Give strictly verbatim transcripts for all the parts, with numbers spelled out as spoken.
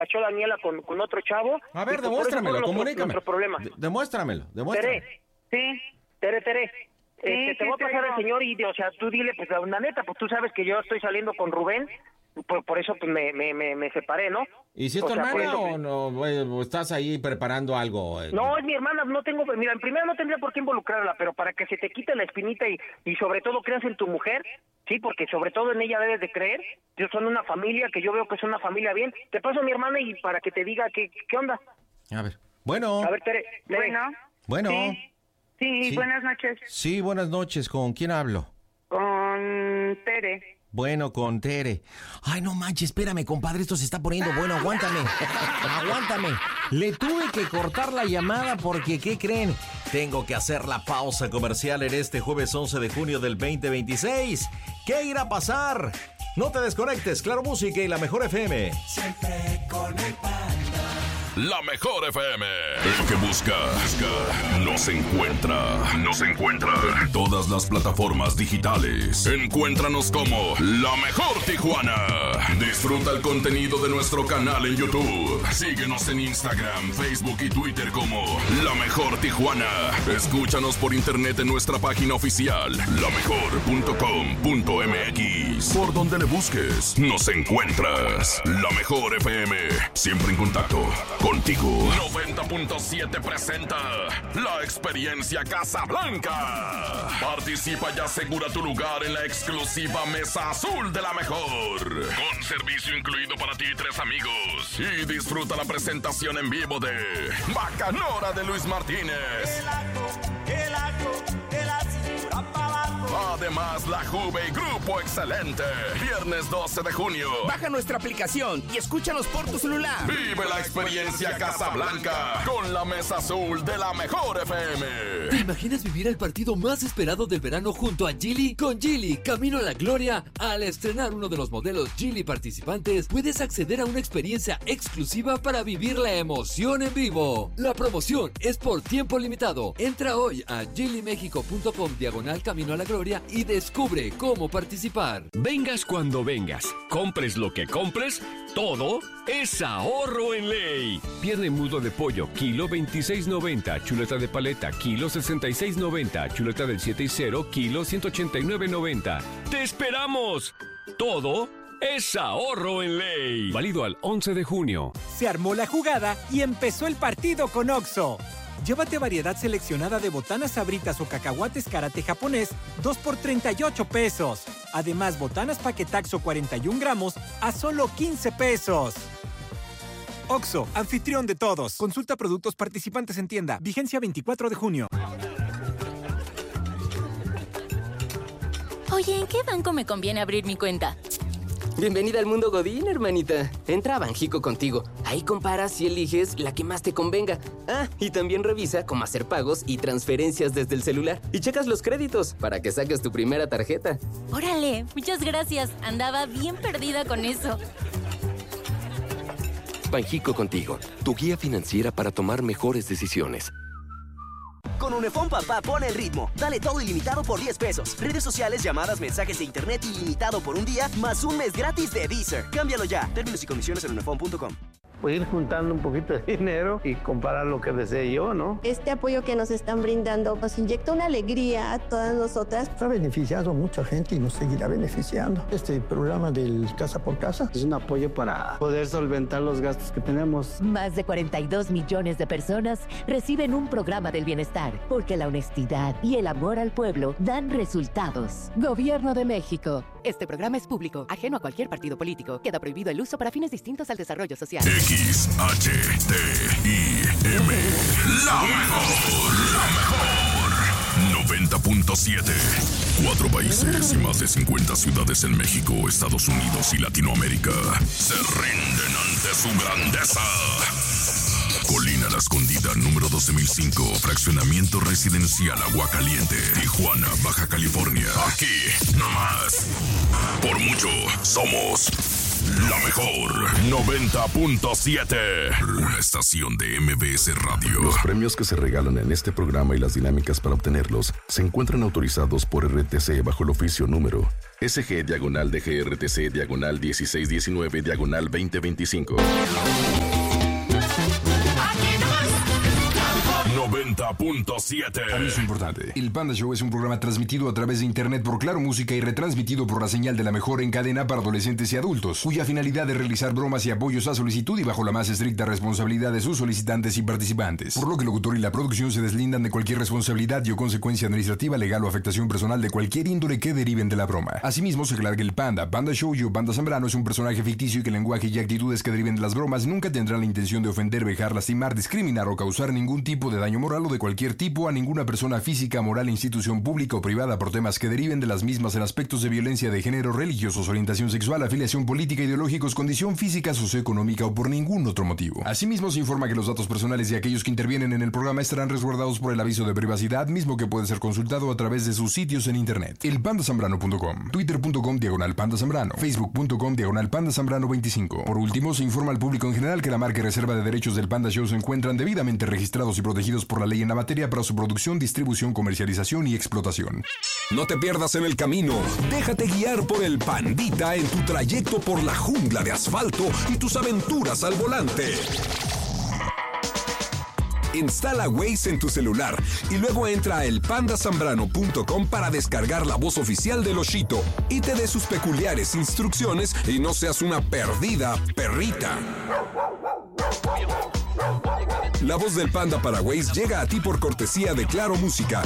cachó a Daniela con, con otro chavo. A ver, y, pues, demuéstramelo, comunícame. Nuestro problema. De- demuéstramelo, demuéstramelo. Tere, sí, Tere, Tere. Sí, Este, te sí, voy a pasar tengo. al señor y, o sea, tú dile, pues, la neta, pues tú sabes que yo estoy saliendo con Rubén, por, por eso pues me, me, me, me separé, ¿no? ¿Y si es O tu sea, por hermana eso, o pues, no? o- o estás ahí preparando algo? eh? No, es mi hermana, no tengo, mira, en primero no tendría por qué involucrarla, pero para que se te quite la espinita y, y sobre todo creas en tu mujer, sí, porque sobre todo en ella debes de creer, ellos son una familia, que yo veo que es una familia bien, te paso a mi hermana y para que te diga qué, qué onda. A ver, bueno, A ver, Tere, Tere. Bueno, bueno. sí, sí, Sí. buenas noches. Sí, buenas noches, ¿con quién hablo? Con Tere. Bueno, con Tere. Ay, no manches, espérame, compadre, esto se está poniendo bueno, aguántame, aguántame. Le tuve que cortar la llamada porque, ¿qué creen? Tengo que hacer la pausa comercial en este jueves once de junio del veinte veintiséis. ¿Qué irá a pasar? No te desconectes, Claro Música y la Mejor F M. Siempre con el Panda. La Mejor F M. El que busca, busca, nos encuentra. Nos encuentra en todas las plataformas digitales. Encuéntranos como La Mejor Tijuana. Disfruta el contenido de nuestro canal en YouTube. Síguenos en Instagram, Facebook y Twitter como La Mejor Tijuana. Escúchanos por internet en nuestra página oficial, la mejor punto com punto m x. Por donde le busques, nos encuentras. La Mejor F M. Siempre en contacto contigo. noventa punto siete presenta la experiencia Casablanca. Participa y asegura tu lugar en la exclusiva Mesa Azul de la Mejor. Con servicio incluido para ti y tres amigos. Y disfruta la presentación en vivo de Bacanora de Luis Martínez. Además, la Juve y Grupo Excelente. Viernes doce de junio. Baja nuestra aplicación y escúchanos por tu celular. Vive la experiencia Casablanca con la Mesa Azul de la Mejor F M. ¿Te imaginas vivir el partido más esperado del verano junto a Geely? Con Geely, camino a la gloria. Al estrenar uno de los modelos Geely participantes, puedes acceder a una experiencia exclusiva para vivir la emoción en vivo. La promoción es por tiempo limitado. Entra hoy a geely mexico punto com diagonal camino a la gloria y descubre cómo participar. Vengas cuando vengas, compres lo que compres, todo es ahorro en ley. Pierna en muslo de pollo, kilo veintiséis noventa, chuleta de paleta, kilo sesenta y seis noventa, chuleta del siete y cero, kilo ciento ochenta y nueve noventa. ¡Te esperamos! Todo es ahorro en ley. Válido al once de junio. Se armó la jugada y empezó el partido con Oxxo. Llévate variedad seleccionada de botanas sabritas o cacahuates karate japonés, dos por treinta y ocho pesos. Además, botanas paquetaxo cuarenta y un gramos a solo quince pesos. Oxxo, anfitrión de todos. Consulta productos participantes en tienda. Vigencia veinticuatro de junio. Oye, ¿en qué banco me conviene abrir mi cuenta? Bienvenida al mundo Godín, hermanita. Entra a Banjico Contigo. Ahí comparas y eliges la que más te convenga. Ah, y también revisa cómo hacer pagos y transferencias desde el celular. Y checas los créditos para que saques tu primera tarjeta. Órale, muchas gracias. Andaba bien perdida con eso. Banjico Contigo, tu guía financiera para tomar mejores decisiones. Con Unifón Papá pone el ritmo. Dale todo ilimitado por diez pesos. Redes sociales, llamadas, mensajes e internet ilimitado por un día, más un mes gratis de Deezer. Cámbialo ya. Términos y condiciones en unifón punto com. Pues ir juntando un poquito de dinero y comprar lo que desee yo, ¿no? Este apoyo que nos están brindando nos inyecta una alegría a todas nosotras. Ha beneficiado a mucha gente y nos seguirá beneficiando. Este programa del Casa por Casa es un apoyo para poder solventar los gastos que tenemos. Más de cuarenta y dos millones de personas reciben un programa del bienestar, porque la honestidad y el amor al pueblo dan resultados. Gobierno de México. Este programa es público, ajeno a cualquier partido político. Queda prohibido el uso para fines distintos al desarrollo social. X H T I M. La mejor, la mejor. noventa punto siete. Cuatro países y más de cincuenta ciudades en México, Estados Unidos y Latinoamérica se rinden ante su grandeza. Colina La Escondida, número doce mil cinco, fraccionamiento residencial Aguacaliente, Tijuana, Baja California. Aquí, nomás. Por mucho, somos La mejor noventa punto siete. Una estación de M B S Radio. Los premios que se regalan en este programa y las dinámicas para obtenerlos se encuentran autorizados por R T C bajo el oficio número S G diagonal D G R T C diagonal dieciséis diecinueve diagonal veinte veinticinco. noventa punto siete. Aviso importante. El Panda Show es un programa transmitido a través de internet por Claro Música y retransmitido por la señal de la mejor en cadena para adolescentes y adultos, cuya finalidad es realizar bromas y apoyos a solicitud y bajo la más estricta responsabilidad de sus solicitantes y participantes. Por lo que el locutor y la producción se deslindan de cualquier responsabilidad y o consecuencia administrativa, legal o afectación personal de cualquier índole que deriven de la broma. Asimismo, se aclara que el Panda, Panda Show y o Panda Zambrano es un personaje ficticio y que el lenguaje y actitudes que deriven de las bromas nunca tendrán la intención de ofender, vejar, lastimar, discriminar o causar ningún tipo de daño moral o de cualquier tipo a ninguna persona física, moral, institución pública o privada por temas que deriven de las mismas en aspectos de violencia de género, religiosos, orientación sexual, afiliación política, ideológicos, condición física, socioeconómica o por ningún otro motivo. Asimismo, se informa que los datos personales de aquellos que intervienen en el programa estarán resguardados por el aviso de privacidad, mismo que puede ser consultado a través de sus sitios en internet. el panda zambrano punto com, twitter punto com diagonal panda zambrano, facebook punto com diagonal panda zambrano veinticinco. Por último, se informa al público en general que la marca y reserva de derechos del Panda Show se encuentran debidamente registrados y protegidos por la ley en la materia para su producción, distribución, comercialización y explotación. No te pierdas en el camino. Déjate guiar por el Pandita en tu trayecto por la jungla de asfalto y tus aventuras al volante. Instala Waze en tu celular y luego entra a el panda zambrano punto com para descargar la voz oficial de Oshito y te dé sus peculiares instrucciones y no seas una perdida perrita. La voz del Panda para Waze llega a ti por cortesía de Claro Música.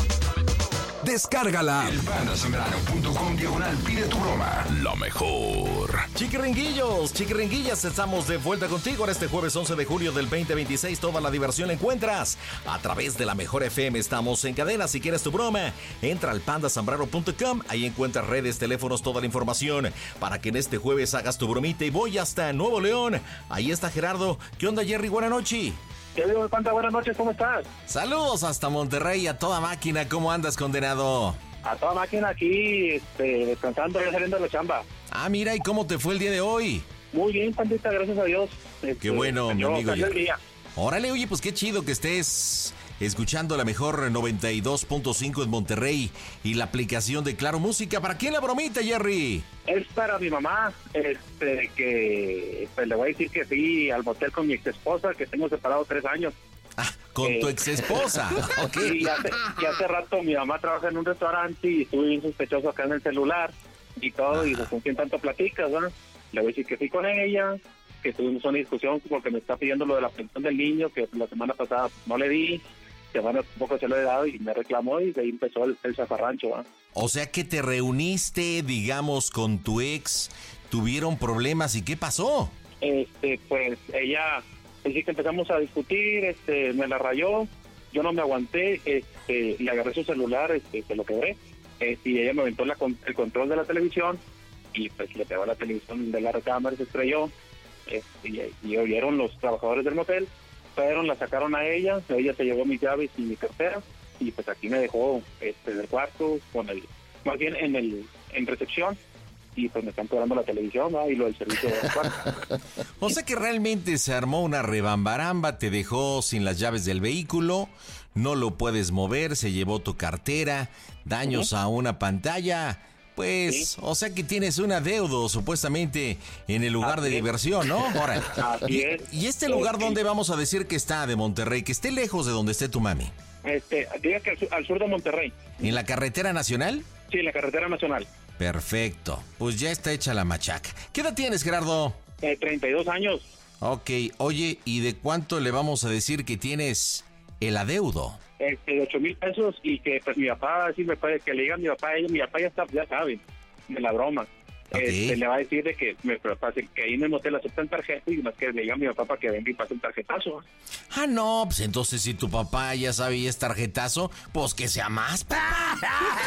Descárgala. el panda zambrano punto com diagonal pide tu broma. La mejor. Chiquiringuillos, chiquiringuillas, estamos de vuelta contigo en este jueves once de julio del veinte veintiséis. Toda la diversión la encuentras a través de la mejor F M. Estamos en cadena. Si quieres tu broma, entra al panda zambrano punto com. Ahí encuentras redes, teléfonos, toda la información para que en este jueves hagas tu bromita. Y voy hasta Nuevo León. Ahí está Gerardo. ¿Qué onda, Jerry? Buenas noches. ¿Qué digo, Panda? Buenas noches, ¿cómo estás? Saludos hasta Monterrey, a toda máquina. ¿Cómo andas, condenado? A toda máquina aquí, este, descansando, ya saliendo de la chamba. Ah, mira, ¿y cómo te fue el día de hoy? Muy bien, Pandita, gracias a Dios. Este, qué bueno, mi amigo. El día. Órale, oye, pues qué chido que estés escuchando la mejor noventa y dos punto cinco en Monterrey y la aplicación de Claro Música. ¿Para quién la bromita, Jerry? Es para mi mamá, este, que pues, le voy a decir que fui al motel con mi ex esposa, que tengo separado tres años. Ah, con eh, tu ex esposa. Okay. Y hace, y hace rato mi mamá trabaja en un restaurante y estuve bien sospechoso acá en el celular y todo, ah. y pues, con quién tanto platicas, ¿no? Le voy a decir que fui con ella, que tuvimos una discusión porque me está pidiendo lo de la pensión del niño, que la semana pasada no le di, semana poco se lo he dado y me reclamó y de ahí empezó el, el zafarrancho, ¿no? O sea que te reuniste, digamos, con tu ex, tuvieron problemas, ¿y qué pasó? Este, pues ella, así que empezamos a discutir, este, me la rayó, yo no me aguanté, este, le agarré su celular, este, se lo quebré, este, y ella me aventó la, el control de la televisión y pues le pegó a la televisión de la recámara y se estrelló, este, y, y oyeron los trabajadores del motel, fueron, la sacaron a ella, ella se llevó mis llaves y mi cartera, y pues aquí me dejó este en el cuarto, con el, más bien en el en recepción, y pues me están cobrando la televisión, ¿no? Y lo del servicio de cuarto. O sea que realmente se armó una rebambaramba, te dejó sin las llaves del vehículo, no lo puedes mover, se llevó tu cartera, daños uh-huh. a una pantalla. Pues, sí. O sea que tienes un adeudo supuestamente en el lugar Así de es. diversión, ¿no? Órale. Así y, es. ¿Y este lugar dónde vamos a decir que está de Monterrey? Que esté lejos de donde esté tu mami. Este, diga que al sur, al sur de Monterrey. ¿En la carretera nacional? Sí, en la carretera nacional. Perfecto. Pues ya está hecha la machaca. ¿Qué edad tienes, Gerardo? Eh, treinta y dos años. Ok, oye, ¿y de cuánto le vamos a decir que tienes el adeudo? Este, de ocho mil pesos y que pues mi papá, sí me puede, que le diga a mi papá, ella, mi papá ya está, ya sabe, de la broma. Okay. Este, le va a decir de que me pase, que ahí en el motel aceptan tarjeta y más que le diga a mi papá para que venga y pase un tarjetazo. Ah, no, pues entonces si tu papá ya sabe y es tarjetazo, pues que sea más, papá.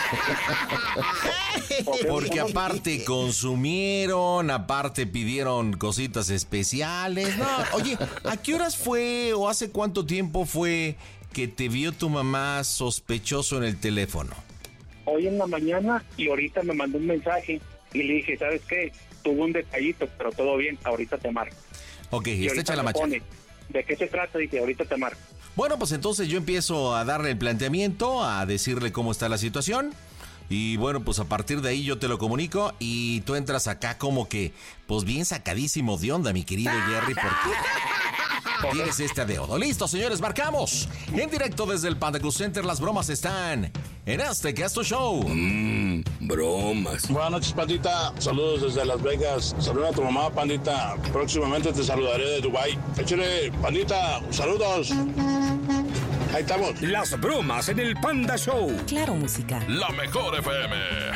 Porque aparte consumieron, aparte pidieron cositas especiales. No, oye, ¿a qué horas fue o hace cuánto tiempo fue que te vio tu mamá sospechoso en el teléfono? Hoy en la mañana y ahorita me mandó un mensaje y le dije, ¿sabes qué? tuve un detallito, pero todo bien, ahorita te marco. Ok, Y está ahorita hecha la me machaca. pone, ¿de qué se trata? Dije, ahorita te marco. Bueno, pues entonces yo empiezo a darle el planteamiento, a decirle cómo está la situación. Y bueno, pues a partir de ahí yo te lo comunico y tú entras acá como que, pues bien sacadísimo de onda, mi querido Jerry, porque tienes este dedo. Listo, señores, marcamos. En directo desde el Panda Cool Center, las bromas están en este que es tu show. Mmm, bromas. Buenas noches, Pandita. Saludos desde Las Vegas. Saluda a tu mamá, Pandita. Próximamente te saludaré de Dubái. Échale, Pandita, saludos. Ahí estamos. Las bromas en el Panda Show. Claro, música. La mejor F M.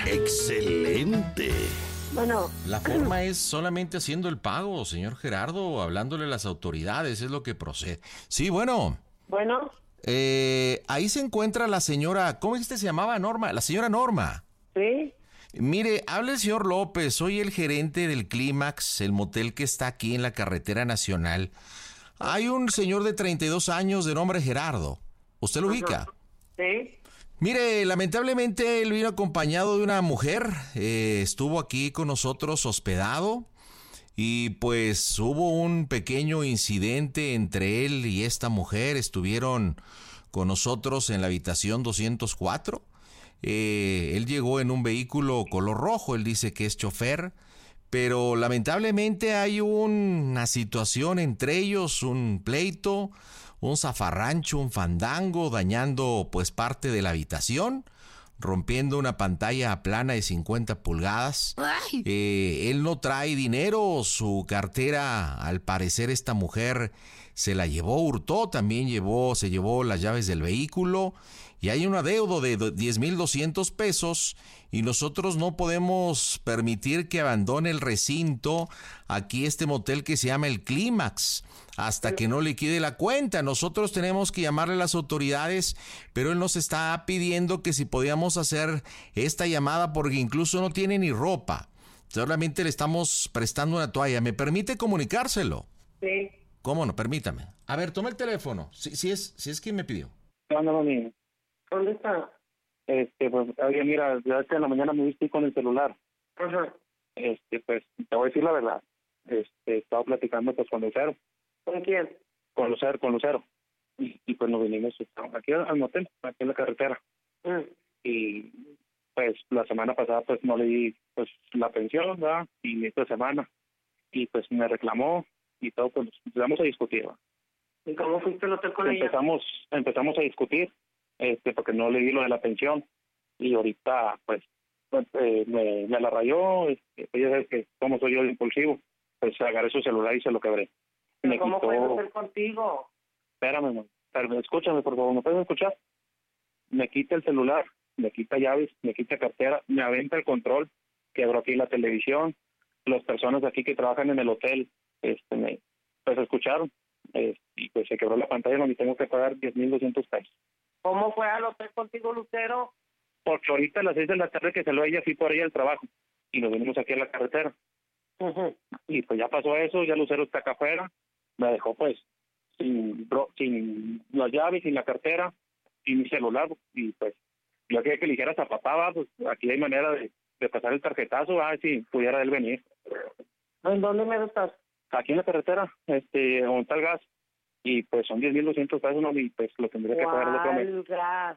Excelente. Bueno. La forma es solamente haciendo el pago, señor Gerardo, hablándole a las autoridades, es lo que procede. Sí, bueno. Bueno. Eh, ahí se encuentra la señora, ¿cómo es que se llamaba? Norma, la señora Norma. Sí. Mire, habla el señor López, soy el gerente del Clímax, el motel que está aquí en la carretera nacional. Hay un señor de treinta y dos años de nombre Gerardo. ¿Usted lo ubica? Sí. Mire, lamentablemente él vino acompañado de una mujer. Eh, estuvo aquí con nosotros hospedado. Y pues hubo un pequeño incidente entre él y esta mujer. Estuvieron con nosotros en la habitación doscientos cuatro. Eh, él llegó en un vehículo color rojo. Él dice que es chofer. Pero lamentablemente hay una situación entre ellos, un pleito, un zafarrancho, un fandango, dañando pues parte de la habitación, rompiendo una pantalla plana de cincuenta pulgadas. Eh, él no trae dinero, su cartera, al parecer esta mujer se la llevó, hurtó, también llevó, se llevó las llaves del vehículo. Y hay un adeudo de diez mil doscientos pesos y nosotros no podemos permitir que abandone el recinto aquí este motel que se llama el Clímax hasta que no liquide la cuenta. Nosotros tenemos que llamarle a las autoridades, pero él nos está pidiendo que si podíamos hacer esta llamada porque incluso no tiene ni ropa. Solamente le estamos prestando una toalla. ¿Me permite comunicárselo? Sí. ¿Cómo no? Permítame. A ver, toma el teléfono. Si, si es, si es quien me pidió. No, no, no, ¿Dónde está? Este, pues, oye, mira, ya que en la mañana me viste con el celular. Ajá. Este, pues, te voy a decir la verdad. Este, estaba platicando, pues, con Lucero. ¿Con quién? Con Lucero, con Lucero. Y, y pues, nos vinimos aquí al motel, aquí en la carretera. Mm. Y, pues, la semana pasada, pues, no le di, pues, la pensión, ¿verdad? Y esta semana. Y, pues, me reclamó y todo, pues, empezamos a discutir, ¿verdad? ¿Y cómo fuiste al hotel con empezamos, ella? Empezamos a discutir. Este, porque no le di lo de la pensión y ahorita pues, pues eh, me, me la rayó. Este, ella sabe que como soy yo de impulsivo, pues agarré su celular y se lo quebré. ¿Pero Me cómo quitó... puedo hacer contigo? Espérame, man. Espérame, escúchame por favor, ¿me puedes escuchar? Me quita el celular, me quita llaves, me quita cartera, me aventa el control, quebró aquí la televisión. Las personas aquí que trabajan en el hotel este, me, pues escucharon eh, y pues se quebró la pantalla donde tengo que pagar diez mil doscientos pesos. ¿Cómo fue al hotel contigo, Lucero? Porque ahorita a las seis de la tarde que salió ella, fui por ella al trabajo y nos venimos aquí a la carretera. Uh-huh. Y pues ya pasó eso, ya Lucero está acá afuera, me dejó pues sin, bro, sin las llaves, sin la cartera, sin mi celular. Y pues yo quería que le dijeras a papá, va, pues aquí hay manera de, de pasar el tarjetazo, a ver si pudiera él venir. ¿En dónde me estás? Aquí en la carretera, este, donde está el gas. Y pues son diez mil doscientos pesos, ¿no? Y pues lo tendría que pagar el otro mes. Gas?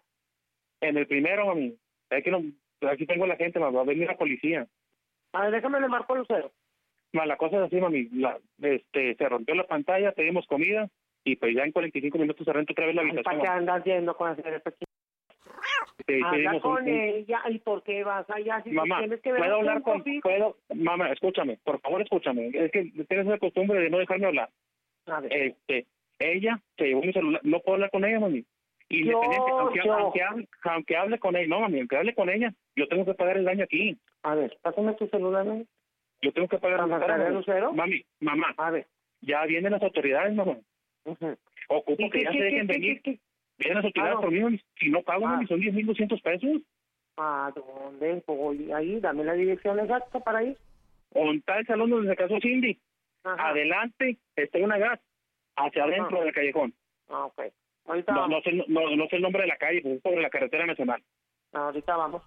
En el primero, mami. Es que no, aquí tengo la gente, mami. Va a venir la policía. A ver, déjame le marco a Lucero. Ma, la cosa es así, mami. La, este, se rompió la pantalla, pedimos comida. Y pues ya en cuarenta y cinco minutos se renta otra vez la habitación. ¿Para qué andas yendo con hacer esto aquí? Sí, Habla con un, ella. ¿Y por qué vas allá? Si mamá, tienes que ver ¿puedo hablar con...? Contigo? ¿Puedo? Mamá, escúchame. Por favor, escúchame. Es que tienes la costumbre de no dejarme hablar. A ver. Este... Ella se llevó mi celular, no puedo hablar con ella, mami. Independiente, yo, aunque, yo. Aunque, hable, aunque hable con ella, no, mami, aunque hable con ella, yo tengo que pagar el daño aquí. A ver, pásame tu celular, mami. Yo tengo que pagar el daño. Lucero? Mami, mamá, a ver. Ya vienen las autoridades, mamá. Uh-huh. Ocupo que ya se dejen venir. Vienen las autoridades por mí, si no pago, mami, son diez mil doscientos pesos. ¿A dónde voy? Ahí, dame la dirección exacta para ir. ¿Dónde está el salón donde se casó Cindy? Ajá. Adelante, está una gas, hacia adentro del callejón. Ah, ok. Ahorita no, vamos. No sé, no, no sé el nombre de la calle, pues es sobre la carretera nacional. Ahorita vamos.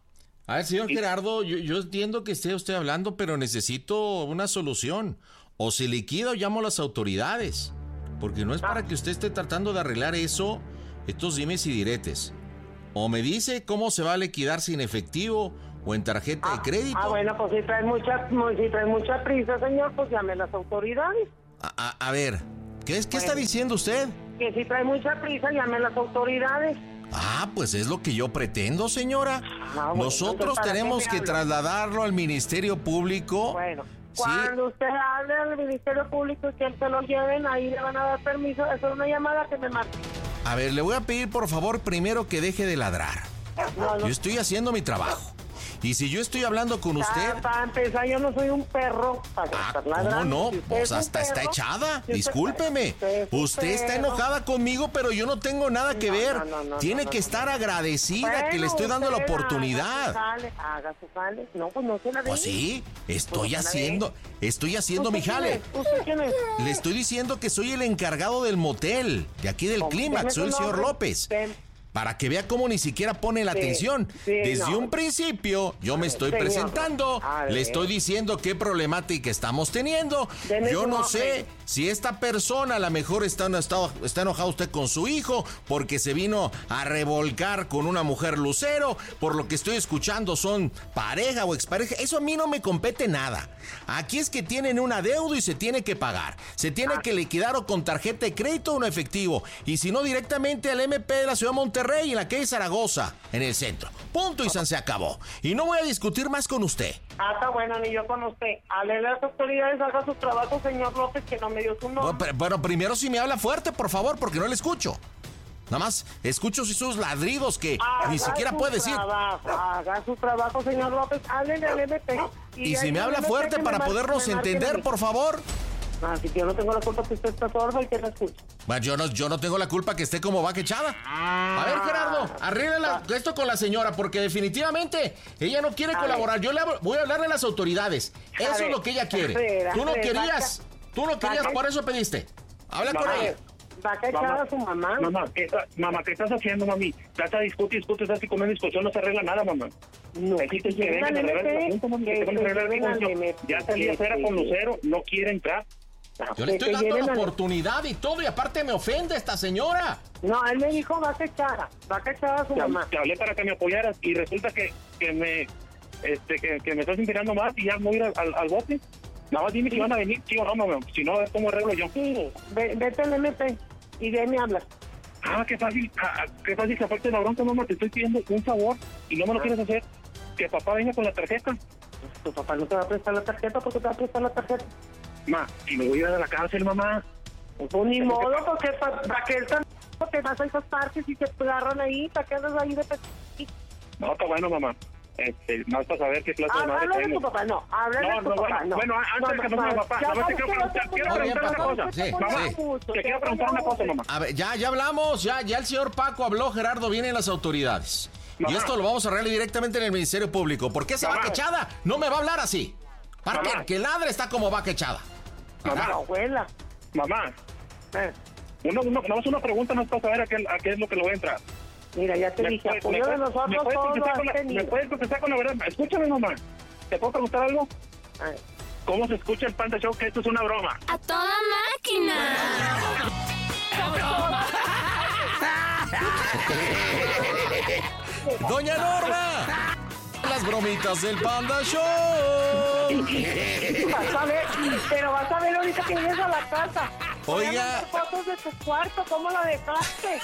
A ver, señor Y- Gerardo, yo, yo entiendo que esté usted hablando, pero necesito una solución. O se liquida o llamo a las autoridades. Porque no es para que usted esté tratando de arreglar eso, estos dimes y diretes. O me dice cómo se va a liquidar sin efectivo o en tarjeta de crédito. Ah, bueno, pues si traes mucha, mu- si traes mucha prisa, señor, pues llame a las autoridades. A, a- a ver, ¿qué, es, ¿qué está Bueno. diciendo usted? Que si traes mucha prisa, llame a las autoridades. Ah, pues es lo que yo pretendo, señora. Ah, bueno, Nosotros entonces, ¿para qué tenemos me que habla? trasladarlo al Ministerio Público. Bueno, Sí. cuando usted hable al Ministerio Público y que se lo lleven, ahí le van a dar permiso. Eso es una llamada que me marque. A ver, le voy a pedir por favor primero que deje de ladrar. No, no. Yo estoy haciendo mi trabajo. Y si yo estoy hablando con usted... Ah, para empezar, yo no soy un perro para estar ¿Cómo ladrando. no? Si usted Pues es un hasta está perro, echada. si usted- Discúlpeme. usted es un Usted está perro. enojada conmigo, pero yo no tengo nada que No, ver. no, no, no, Tiene no, que no, estar agradecida que le estoy dando la Bueno, usted oportunidad. Haga su jale, haga su jale. No, pues no se la Pues dé. sí, estoy Pues no se la dé. haciendo, estoy haciendo mi ¿Usted quién jale. es? ¿Usted quién es? Le estoy diciendo que soy el encargado del motel, de aquí del ¿Cómo? clímax, Deme soy el su señor nombre. López. Ven. Para que vea cómo ni siquiera pone la Sí, atención. sí, Desde no. un principio yo me estoy Señor, presentando, a ver. le estoy diciendo qué problemática estamos teniendo. Deme Yo su no nombre. sé si esta persona a lo mejor está, está, está enojado usted con su hijo porque se vino a revolcar con una mujer lucero. Por lo que estoy escuchando son pareja o expareja. Eso a mí no me compete nada. Aquí es que tienen un adeudo y se tiene que pagar. Se tiene Ah. que liquidar o con tarjeta de crédito o en efectivo. Y si no, directamente al M P de la ciudad de Monterrey, en la calle Zaragoza, en el centro. Punto y san se acabó. Y no voy a discutir más con usted. Ah, está bueno, ni yo con usted. Hable a las autoridades, haga su trabajo, señor López, que no me dio su Bueno, nombre. pero, pero primero si me habla fuerte, por favor, porque no le escucho. Nada más escucho sus ladridos que Haga ni siquiera su puede decir. trabajo, haga su trabajo, señor López. Háblele al M P. Y de si ahí me al habla M P fuerte que me para marque- podernos me marque a entender, mí. por favor. Así que yo no tengo la culpa que usted está sordo y que no escucha. Bueno, yo no, yo no tengo la culpa que esté como vaca echada. A ver, Gerardo, arregla esto con la señora, porque definitivamente ella no quiere A colaborar. Yo le hablo- voy a hablarle a las autoridades. A Eso es ver, lo que ella quiere. a ver, a Tú no ver, querías, tú no querías, vaca- por eso pediste. Habla con Mamá, ella. Va a echar a su mamá. Mamá, ¿qué, está- mamá, ¿qué estás haciendo, mami? Estás a discute, discute, estás aquí comiendo discusión, no se arregla nada, mamá. No, Necesitas que que vengan a lleguen al arreglar el M P, asunto, mami, que que te van a arreglar el lleguen al asunto. M P. Ya salí afuera con Lucero, no quiere entrar. Yo le que estoy te dando lleven la al- oportunidad y todo, y aparte me ofende esta señora. No, él me dijo va a echar, va a echar a su Te, mamá. te hablé para que me apoyaras y resulta que, que me este que, que me estás inspirando más y ya voy a ir al, al, al bote. Nada más dime si van a venir, sí o no, mamá. Si no, a ver cómo arreglo yo. Sí, ve- vete al M P y de ahí me hablas. Ah, qué fácil, ah, qué fácil que aparte de la bronca, mamá, te estoy pidiendo un favor y no me lo quieres hacer. Que papá venga con la tarjeta. Tu papá no te va a prestar la tarjeta porque te va a prestar la tarjeta. Ma, y me voy a ir a la cárcel, mamá. Pues ni modo, porque para que él también te vas a esas partes y te agarran ahí, para que andas ahí de pe- No, está bueno, mamá. Este, más para saber qué clase de madre Háblale de tengo. tu papá, no, háblale No, de tu no, papá, bueno, no. bueno, antes de que no, me papá, ya nada más te quiero sabes que preguntar, no te quiero voy a preguntar una preguntar, cosa. Sí, Mamá, sí. te quiero preguntar una cosa, mamá. A ver, ya, ya hablamos, ya, ya el señor Paco habló, Gerardo, vienen las autoridades. Mamá. Y esto lo vamos a arreglar directamente en el Ministerio Público. ¿Por qué esa Mamá. vaca echada no me va a hablar así? Para Mamá. que, que ladre está como vaca echada. Mamá, abuela. Mamá, Eh, uno, uno, nada más una pregunta, no es para saber a qué, a qué es lo que le voy a entrar. Mira, ya te ¿Me dije, puede- apoyo me de puede- nosotros me puedes todos lo contestar has con la- ¿Me tenido. puedes contestar con la verdad? Escúchame, mamá. ¿Te puedo preguntar algo? Ay. ¿Cómo se escucha el Panda Show? Que esto es una broma. ¡A toda máquina! ¡Doña Norma! Las bromitas del Panda Show. Vas a ver, pero vas a ver ahorita que llegues a la casa. Oiga. Voy a mandar fotos de tu cuarto, ¿cómo la dejaste?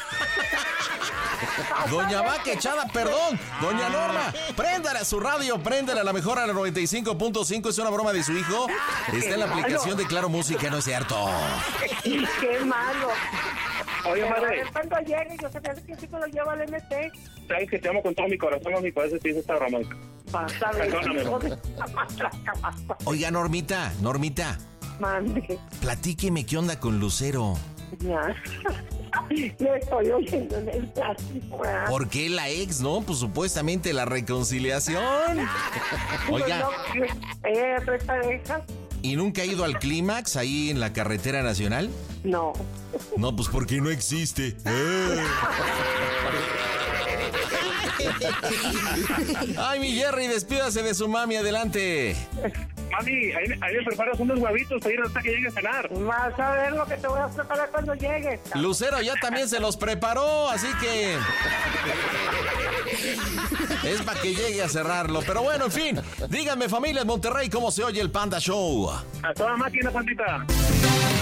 Doña Vaca echada, perdón. Doña Norma, préndale a su radio, préndale a la mejor a la noventa y cinco punto cinco. Es una broma de su hijo. Está en la aplicación de Claro Música, no es cierto. Qué malo. Oye, Pero a madre. ver cuando llegue, yo sé que sí me lo lleva al M T. Sabes que te amo con todo mi corazón, mami, por eso te hice esta broma. Vas a ver. Perdóname, hijo mamá. de matraca, vas a- Oiga, Normita, Normita, Mande. platíqueme qué onda con Lucero. Ya. Le estoy oyendo en el plástico. ¿verdad? ¿Por qué la ex, no? Pues supuestamente la reconciliación. Oiga, Pues no, ¿eh, otra pareja? ¿y nunca ha ido al clímax ahí en la carretera nacional? No. No, pues porque no existe. Eh. Ay, mi Jerry, despídase de su mami, adelante. Mami, ahí, ahí me preparas unos huevitos para ir hasta que llegue a cenar. Vas a ver lo que te voy a preparar cuando llegues. Lucero ya también se los preparó, así que... es para que llegue a cerrarlo. Pero bueno, en fin, díganme, familia de Monterrey, ¿cómo se oye el Panda Show? A toda máquina, Pandita.